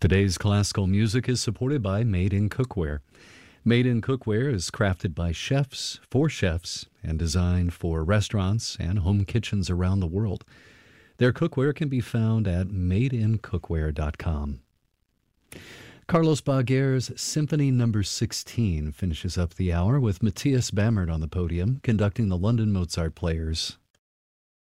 Today's classical music is supported by Made in Cookware. Made in Cookware is crafted by chefs for chefs and designed for restaurants and home kitchens around the world. Their cookware can be found at madeincookware.com. Carlos Baguer's Symphony No. 16 finishes up the hour with Matthias Bammert on the podium conducting the London Mozart Players.